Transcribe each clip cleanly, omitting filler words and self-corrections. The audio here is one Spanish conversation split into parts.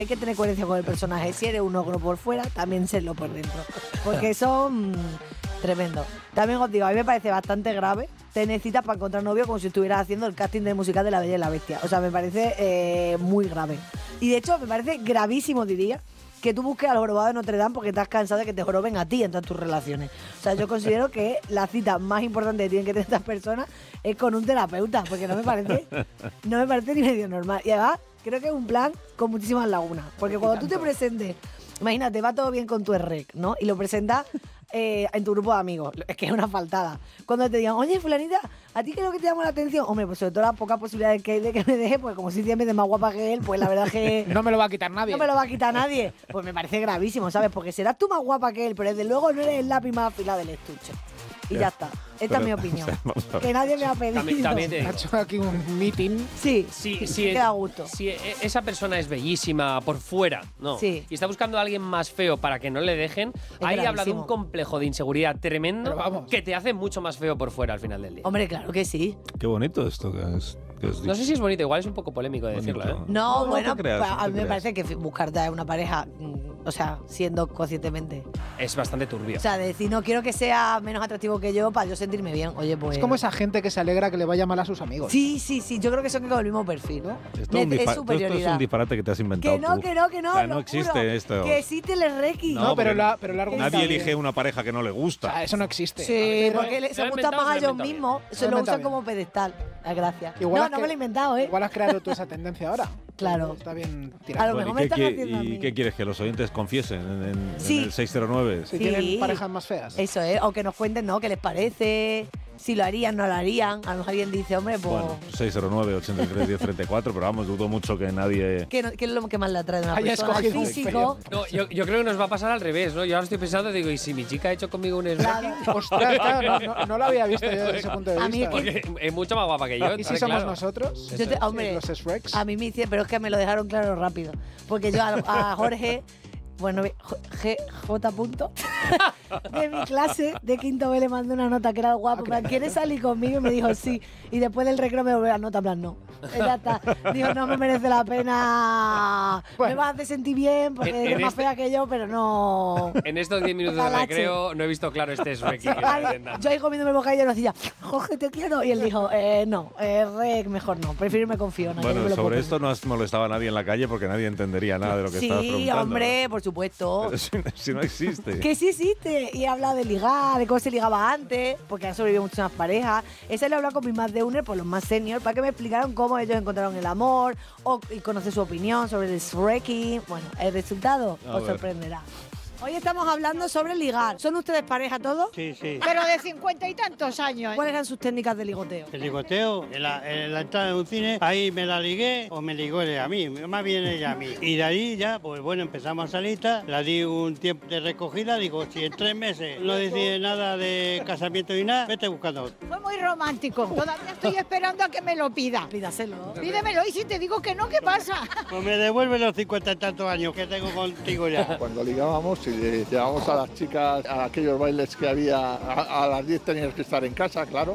Hay que tener coherencia con el personaje. Si eres un ogro por fuera, también serlo por dentro. Porque son tremendos. También os digo, a mí me parece bastante grave. Te necesitas para encontrar novio como si estuvieras haciendo el casting de musical de La Bella y la Bestia. O sea, me parece muy grave. Y de hecho, me parece gravísimo, diría, que tú busques al jorobado de Notre Dame porque estás cansado de que te joroben a ti en todas tus relaciones. O sea, yo considero que la cita más importante que tienen que tener estas personas es con un terapeuta, porque no me parece ni medio normal. Y además, creo que es un plan con muchísimas lagunas. Porque cuando tú te presentes, imagínate, va todo bien con tu REC, ¿no? Y lo presentas en tu grupo de amigos. Es que es una faltada. Cuando te digan, oye, fulanita, ¿a ti qué es lo que te llama la atención? Hombre, pues sobre todo las pocas posibilidades que hay de que me deje, pues como si siempre es más guapa que él, pues la verdad es que... No me lo va a quitar nadie. No me lo va a quitar nadie. Pues me parece gravísimo, ¿sabes? Porque serás tú más guapa que él, pero desde luego no eres el lápiz más afilado del estuche. Y ya está. Esta es mi opinión. Que nadie me ha pedido. También te Ha digo. hecho aquí un meeting. Sí, Si queda a gusto. Si esa persona es bellísima por fuera, ¿no? Sí. Y está buscando a alguien más feo para que no le dejen, ahí habla de un gravísimo. complejo de inseguridad tremendo Pero vamos. que te hace mucho más feo por fuera al final del día. Hombre, claro que sí. Qué bonito esto que es. No sé si es bonito, igual es un poco polémico de Bonito. decirlo, ¿eh? No, No bueno, te creas, pues no te a mí me creas. parece que buscarte a una pareja, o sea, siendo conscientemente. Es bastante turbio. O sea, de decir, no quiero que sea menos atractivo que yo para yo sentirme bien. Oye, pues... Es como esa gente que se alegra que le vaya mal a sus amigos. Sí, yo creo que son con el mismo perfil, ¿no? Esto es, Es superioridad. esto es un disparate que te has inventado Que no, tú. que no, que no. O sea, lo no existe juro. esto. Que existe el Reiki. No, pero lo ha Nadie argumentado elige bien. una pareja que no le O gusta. sea, eso no existe. Sí, Pero porque se lo he gustan inventado, más a se lo he ellos inventado mismos, Se se lo lo he usan inventado como pedestal. Gracias. igual No, es no que- me lo he inventado, ¿eh? Igual has creado tú esa tendencia ahora. Claro. Está bien A tirado. lo Bueno, mejor me ¿y, están qué, haciendo a mí. ¿y qué quieres? ¿Que los oyentes confiesen en Sí. el 609? Si Sí. tienen parejas más feas. Eso es, o que nos cuenten, ¿no? ¿Qué les parece? Si lo harían, no lo harían. A lo mejor alguien dice, hombre, pues... Bueno, 609-83-1034, pero vamos, dudo mucho que nadie... ¿Qué es lo que más le atrae de una Haya persona? El escogido un físico. No, yo creo que nos va a pasar al revés, ¿no? Yo ahora estoy pensando, digo, ¿y si mi chica ha hecho conmigo un smoking? Ostras, claro, no lo había visto yo desde ese punto de A mí vista. Porque es mucho más guapa que yo. ¿Y si está somos claro. nosotros? Yo hombre, Los Shreks. a mí me hicieron, pero es que me lo dejaron claro rápido. Porque yo a Jorge, bueno, J. punto, de mi clase de quinto B le mandé una nota que era guapo. En plan, ¿quieres salir conmigo? Y me dijo sí. Y después del recreo me volvió la nota, en plan, no. Ya está. Dijo, no me merece la pena. Bueno. Me vas a hacer sentir bien porque En eres más este- fea que yo, pero no. En estos 10 minutos de Talache. recreo no he visto claro este Shrek. Yo ahí comiéndome el bocadillo y nos decía, Jorge, te quiero. Y él dijo, no, Rec, mejor no. Prefiero irme con Fiona. que no me Bueno, lo puedo sobre perder". esto no has molestado a nadie en la calle porque nadie entendería nada de lo que estabas Sí, preguntando. hombre, por supuesto. Pero si no existe. Que sí existe. Y he hablado de ligar, de cómo se ligaba antes, porque han sobrevivido muchísimas parejas. Esa le he hablado con mis más de uno, por los más senior, para que me explicaran cómo ellos encontraron el amor y conocer su opinión sobre el Shreking. Bueno, el resultado A os ver. sorprenderá. Hoy estamos hablando sobre ligar. ¿Son ustedes pareja todos? Sí, sí. Pero de 50 y tantos años. ¿Cuáles eran sus técnicas de ligoteo? El ligoteo, en la entrada de un cine, ahí me la ligué o me ligó ella a mí, más bien ella a mí. Y de ahí ya, pues bueno, empezamos a salir, la di un tiempo de recogida, digo, si en 3 meses no decide nada de casamiento y nada, vete buscando otro. Fue muy romántico. Todavía estoy esperando a que me lo pida. Pídaselo. Pídemelo y si te digo que no, ¿qué pasa? Pues me devuelve los 50 y tantos años que tengo contigo ya. Cuando ligábamos y llevábamos a las chicas a aquellos bailes que había, a las 10 tenías que estar en casa, claro.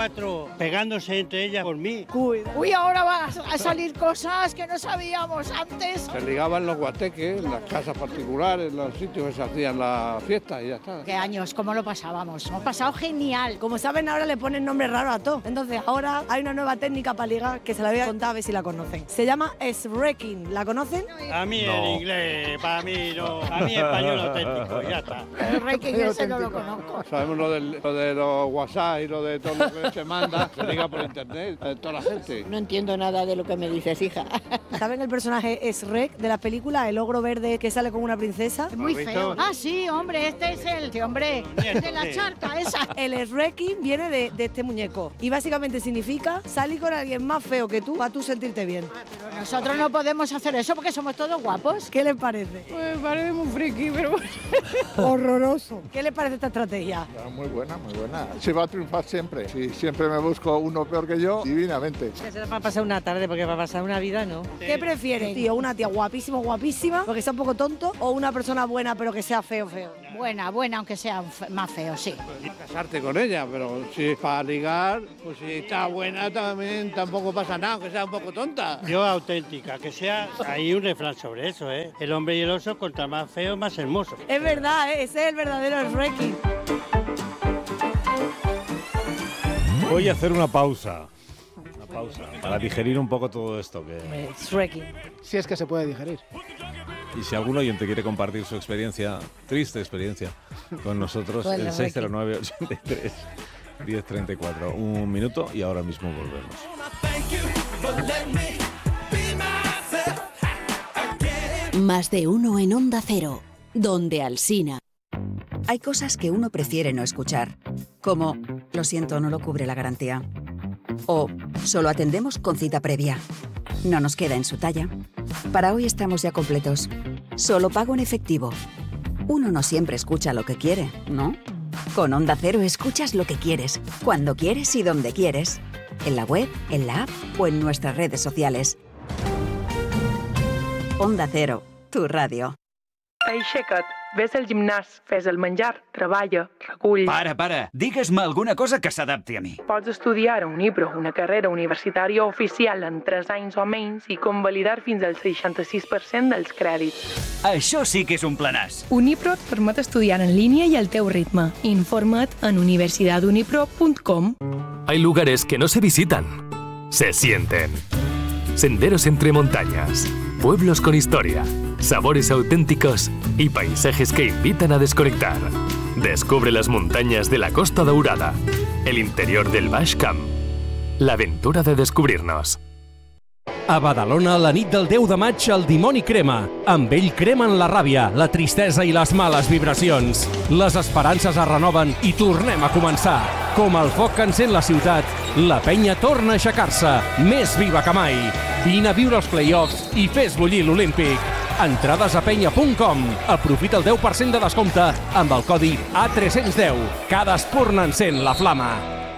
4 pegándose entre ellas por mí. Uy, ahora van a salir cosas que no sabíamos antes. Se ligaban en los guateques, en las casas particulares, en los sitios que se hacían la fiesta y ya está. ¿Qué años? ¿Cómo lo pasábamos? Hemos pasado genial. Como saben, ahora le ponen nombre raro a todo. Entonces, ahora hay una nueva técnica para ligar que se la voy a contar a ver si la conocen. Se llama Shreking. ¿La conocen? A mí el inglés, para mí no, a mí español auténtico, ya está. El Reiki ese no lo conozco. Sabemos lo de los WhatsApp y lo de todo lo que se manda, se liga por internet, toda la gente. No entiendo nada de lo que me dices, hija. ¿Saben el personaje Shrek de la película? El ogro verde que sale con una princesa. Es muy ¿Has feo. visto? Ah, sí, hombre, este es el hombre, el de la Sí. charca esa. El Shreking viene de este muñeco y básicamente significa salir con alguien más feo que tú para tú sentirte bien. Pero nosotros no podemos hacer eso porque somos todos guapos. ¿Qué les parece? Pues parece muy friki, pero Horroroso. ¿Qué le parece esta estrategia? Muy buena, muy buena. Se va a triunfar siempre. Si siempre me busco uno peor que yo, divinamente. Que será para pasar una tarde, porque para pasar una vida no. ¿Qué prefieres, tío? ¿Una tía guapísima, porque sea un poco tonto, o una persona buena, pero que sea feo? Buena, aunque sea más feo, sí. Casarte con ella, pero si para ligar, pues si está buena también tampoco pasa nada, aunque sea un poco tonta. Yo auténtica, que sea, hay un refrán sobre eso, ¿eh? El hombre y el oso, contra más feo, más hermoso. Es verdad, ese es el verdadero Shrek. Voy a hacer una pausa. Para digerir un poco todo esto. Shrek. Si es que se puede digerir. Y si algún oyente quiere compartir su experiencia, triste experiencia, con nosotros, el 609-83-1034. Un minuto y ahora mismo volvemos. Más de uno en Onda Cero, donde Alsina. Hay cosas que uno prefiere no escuchar, como, lo siento, no lo cubre la garantía. O, solo atendemos con cita previa. No nos queda en su talla. Para hoy estamos ya completos. Solo pago en efectivo. Uno no siempre escucha lo que quiere, ¿no? Con Onda Cero escuchas lo que quieres, cuando quieres y donde quieres. En la web, en la app o en nuestras redes sociales. Onda Cero, tu radio. Aixeca't, ves al gimnàs, fes el menjar, treballa, recull... Para, digues-me alguna cosa que s'adapti a mi. Pots estudiar a Unipro, una carrera universitària oficial en 3 anys o menys i convalidar fins al 66% dels crèdits. Això sí que és un planàs. Unipro et permet estudiar en línia i al teu ritme. Informa't en universidadunipro.com. Hay lugares que no se visitan, se sienten. Senderos entre montañas, pueblos con historia, sabores auténticos y paisajes que invitan a desconectar. Descubre las montañas de la Costa Daurada, el interior del Baix Camp. La aventura de descubrirnos. A Badalona, la nit del 10 de maig, el dimoni crema. Amb ell cremen la ràbia, la tristesa i les males vibracions. Les esperances es renoven i tornem a començar. Com el foc que encén la ciutat, la penya torna a aixecar-se, més viva que mai. Vine a viure els play-offs i fes bullir l'Olímpic. Entrades a penya.com. Aprofita el 10% de descompte amb el codi A310. Cada espurna encén la flama.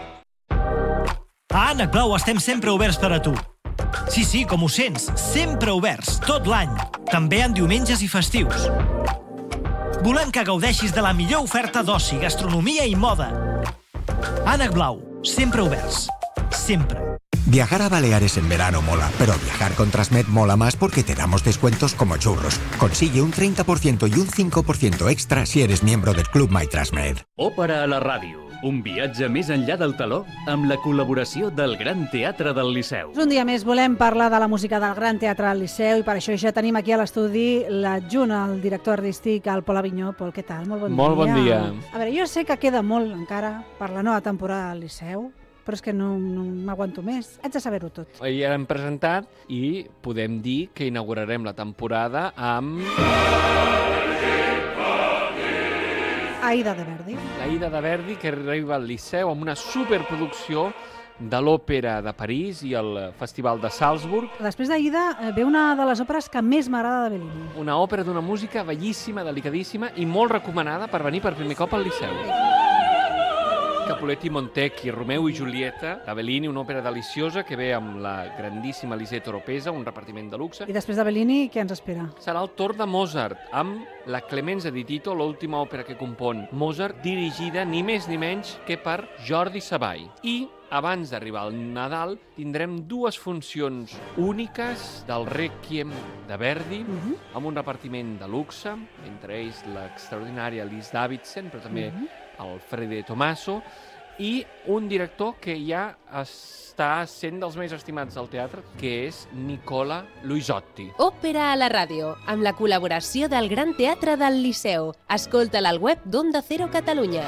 A Ànec Blau estem sempre oberts per a tu. Sí, com ho sents, sempre oberts, tot l'any. També en diumenges i festius. Volem que gaudeixis de la millor oferta d'oci, gastronomia i moda. Ànec Blau, sempre oberts. Sempre. Viajar a Baleares en verano mola, pero viajar con Transmed mola más porque te damos descuentos como churros. Consigue un 30% y un 5% extra si eres miembro del Club My Transmed. Òpera a la ràdio. Un viatge més enllà del teló amb la col·laboració del Gran Teatre del Liceu. Un dia més volem parlar de la música del Gran Teatre del Liceu i per això ja tenim aquí a l'estudi l'adjunt, el director artístic, el Pol Avinyó. Pol, què tal? Molt bon dia. Molt bon dia. A veure, jo sé que queda molt encara per la nova temporada del Liceu, però és que no m'aguanto més. Haig de saber-ho tot. Ja l'hem presentat i podem dir que inaugurarem la temporada amb... Aida de Verdi. L'Aida de Verdi, que arriba al Liceu amb una superproducció de l'Òpera de París i el Festival de Salzburg. Després d'Aida ve una de les òperes que més m'agrada de Bellini. Una òpera d'una música bellíssima, delicadíssima i molt recomanada per venir per primer cop al Liceu. Capuletti, Montecchi, Romeo i Giulietta, de Bellini, una òpera deliciosa que ve amb la grandíssima Lisette Oropesa, un repartiment de luxe. I després de Bellini, què ens espera? Serà el torn de Mozart, amb la Clemenza di Tito, l'última òpera que compon Mozart, dirigida ni més ni menys que per Jordi Savall. I abans d'arribar al Nadal tindrem 2 funcions úniques del Requiem de Verdi, amb un repartiment de luxe, entre ells l'extraordinària Lis Davidsen, però també Alfredo Tommaso, i un director que ja està sent dels més estimats del teatre, que és Nicola Luisotti. Òpera a la ràdio, amb la col·laboració del Gran Teatre del Liceu. Escolta-la al web d'Onda Cero Catalunya.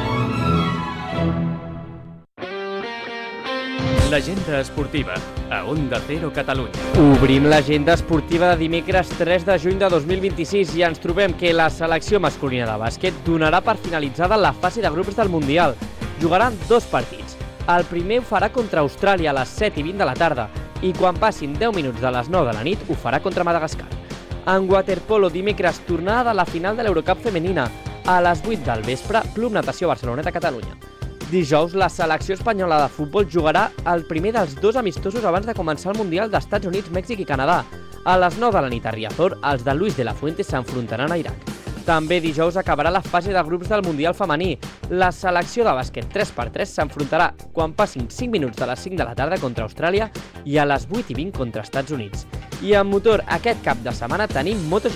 L'agenda esportiva, a Onda Cero Catalunya. Obrim l'agenda esportiva de dimecres 3 de juny de 2026 i ens trobem que la selecció masculina de bàsquet donarà per finalitzada la fase de grups del Mundial. Jugaran 2 partits. El primer ho farà contra Austràlia a les 7:20 de la tarda i quan passin 10 minuts de les 9 de la nit ho farà contra Madagascar. En waterpolo, dimecres, tornada de la final de l'Eurocup femenina. A les 8 del vespre, Club Natació Barceloneta, Catalunya. Dijous, la selecció espanyola de futbol jugarà el primer dels 2 amistosos abans de començar el Mundial d'Estats Units, Mèxic i Canadà. A les 9 de la nit a Riazor, els de Luis de la Fuente s'enfrontaran a Iraq. També dijous acabarà la fase de grups del Mundial femení. La selecció de bàsquet 3x3 s'enfrontarà quan passin 5 minuts de les 5 de la tarda contra Austràlia i a les 8:20 contra Estats Units. I en motor, aquest cap de setmana tenim MotoGP.